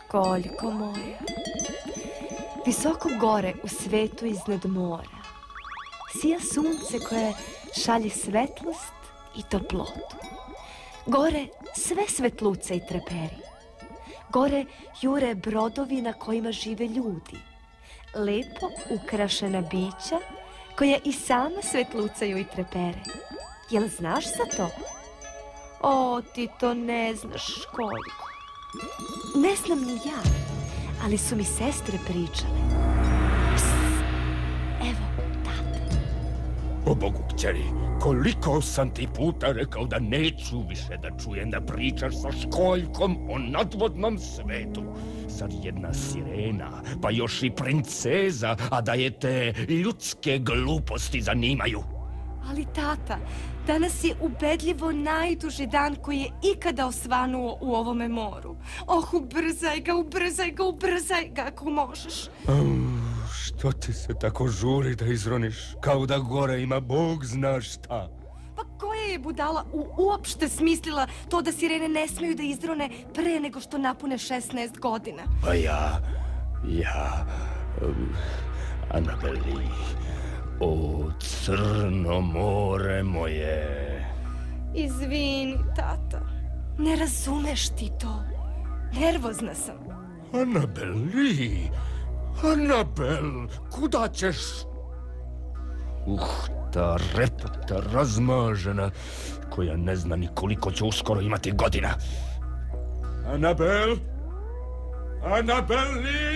školjko moja. Visoko gore u svetu iznad mora sija sunce koje šalje svetlost i toplotu. Gore sve svetluce i treperi. Gore jure brodovi na kojima žive ljudi. Lepo ukrašena bića koja i sama svetlucaju i trepere. Jel znaš za to? O, ti to ne znaš, školjko. Ne znam ni ja, ali su mi sestre pričale. Psst, evo, tata. O Bogu, kćeri, koliko sam ti puta rekao da neću više da čujem da pričaš sa školjkom o nadvodnom svetu. Sad jedna sirena, pa još i princeza, a da je te ljudske gluposti zanimaju. Ali tata, danas je ubedljivo najduži dan koji je ikada osvanuo u ovome moru. Oh, ubrzaj ga ako možeš. Što ti se tako žuri da izroniš, kao da gore ima Bog zna šta? Pa koja je budala uopšte smislila to da sirene ne smiju da izrone pre nego što napune 16 godina? Pa Anabeli, o crno more moje. Izvini, tata. Ne razumeš ti to. Nervozna sam. Anabel, kuda ćeš? Ta repta razmažena, koja ne zna ni koliko će uskoro imati godina. Anabeli!